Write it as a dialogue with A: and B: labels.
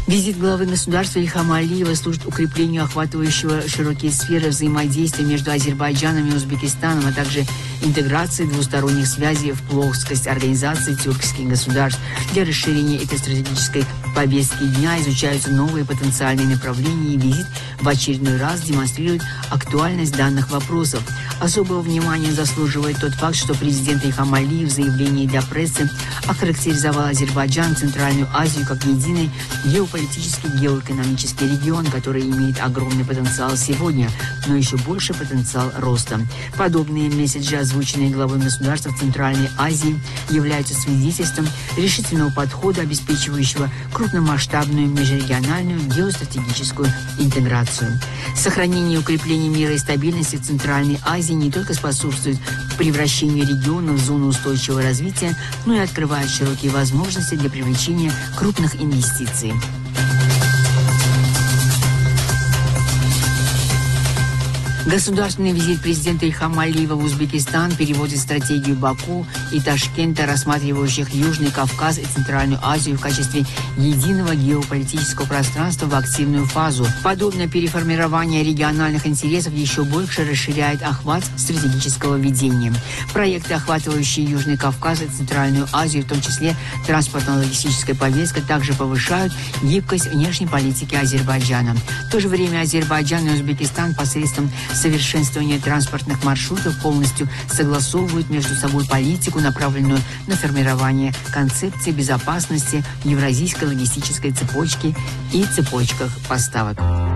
A: Визит главы государства Ильхама Алиева служит укреплению охватывающего широкие сферы взаимодействия между Азербайджаном и Узбекистаном, а также интеграции двусторонних связей в плоскость организации тюркских государств. Для расширения этой стратегической повестки дня изучаются новые потенциальные направления, и визит в очередной раз демонстрирует актуальность данных вопросов. Особого внимания заслуживает тот факт, что президент Ильхам Алиев в заявлении для прессы охарактеризовал Азербайджан, Центральную Азию как единый геополитический, геоэкономический регион, который имеет огромный потенциал сегодня, но еще больше потенциал роста. Подобные месседжи, озвученные главой государства в Центральной Азии, являются свидетельством решительного подхода, обеспечивающего крупномасштабную межрегиональную геостратегическую интеграцию. Сохранение и укрепление мира и стабильности в Центральной Азии не только способствует превращению региона в зону устойчивого развития, но и открывает широкие возможности для привлечения крупных инвестиций. Государственный визит президента Ильхама Алиева в Узбекистан переводит стратегию Баку и Ташкента, рассматривающих Южный Кавказ и Центральную Азию в качестве единого геополитического пространства, в активную фазу. Подобное переформирование региональных интересов еще больше расширяет охват стратегического ведения. Проекты, охватывающие Южный Кавказ и Центральную Азию, в том числе транспортно-логистическая повестка, также повышают гибкость внешней политики Азербайджана. В то же время Азербайджан и Узбекистан посредством совершенствование транспортных маршрутов полностью согласовывают между собой политику, направленную на формирование концепции безопасности евразийской логистической цепочки и цепочках поставок.